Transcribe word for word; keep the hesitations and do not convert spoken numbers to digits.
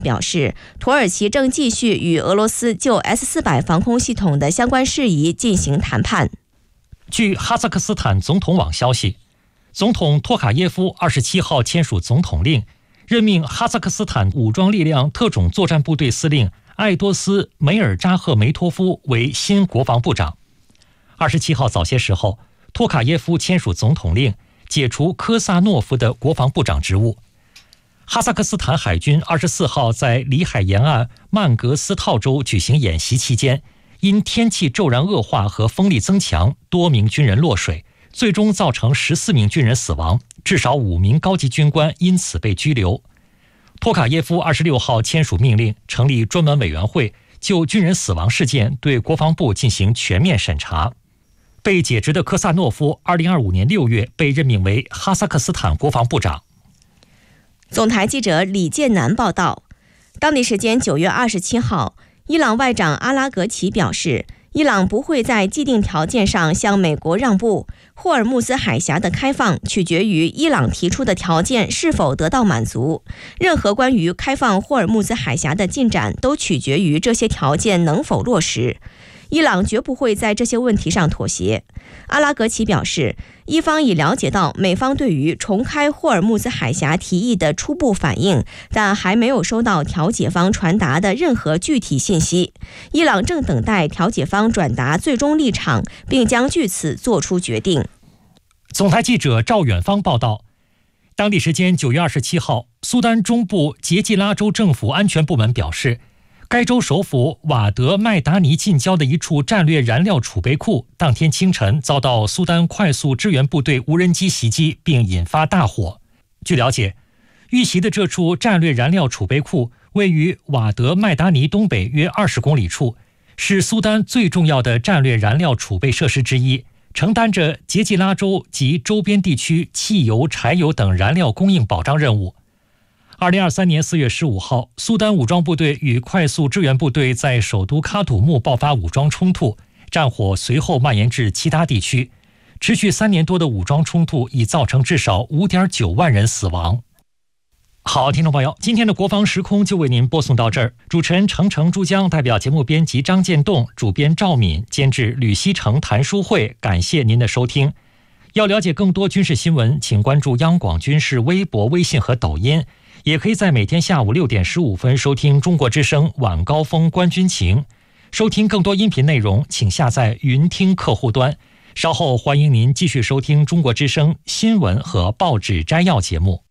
表示，土耳其正继续与俄罗斯就 S 四百 防空系统的相关事宜进行谈判。 据哈萨克斯坦总统网消息，总统托卡耶夫二十七号签署总统令，任命哈萨克斯坦武装力量特种作战部队司令艾多斯·梅尔扎赫梅托夫为新国防部长。二十七号早些时候，托卡耶夫签署总统令，解除科萨诺夫的国防部长职务。哈萨克斯坦海军二十四号在里海沿岸曼格斯套州举行演习期间，因天气骤然恶化和风力增强，多名军人落水，最终造成十四名军人死亡，至少五名高级军官因此被拘留。托卡耶夫二十六号签署命令，成立专门委员会，就军人死亡事件对国防部进行全面审查。被解职的科萨诺夫二零二五年六月被任命为哈萨克斯坦国防部长。 总台记者李建南报道，当地时间九月二十七号，伊朗外长阿拉格齐表示，伊朗不会在既定条件上向美国让步，霍尔木兹海峡的开放取决于伊朗提出的条件是否得到满足，任何关于开放霍尔木兹海峡的进展都取决于这些条件能否落实。伊朗绝不会在这些问题上妥协。阿拉格齐表示，伊方已了解到美方对于重开霍尔木兹海峡提议的初步反应，但还没有收到调解方传达的任何具体信息。伊朗正等待调解方转达最终立场，并将据此做出决定。 总台记者赵远芳报道，当地时间九月二十七号，苏丹中部杰季拉州政府安全部门表示，该州首府瓦德麦达尼近郊的一处战略燃料储备库当天清晨遭到苏丹快速支援部队无人机袭击，并引发大火。据了解，遇袭的这处战略燃料储备库位于瓦德麦达尼东北约二十公里处，是苏丹最重要的战略燃料储备设施之一，承担着杰季拉州及周边地区汽油、柴油等燃料供应保障任务。二零二三年四月十五号，苏丹武装部队与快速支援部队在首都喀土穆爆发武装冲突，战火随后蔓延至其他地区。持续三年多的武装冲突已造成至少 五点九万人死亡。好，听众朋友，今天的国防时空就为您播送到这儿。主持人程程、珠江，代表节目编辑张建栋，主编赵敏，监制吕希成、谭书慧，感谢您的收听。要了解更多军事新闻，请关注央广军事微博、微信和抖音。也可以在每天下午六点十五分收听中国之声晚高峰观军情。收听更多音频内容，请下载云听客户端。稍后欢迎您继续收听中国之声新闻和报纸摘要节目。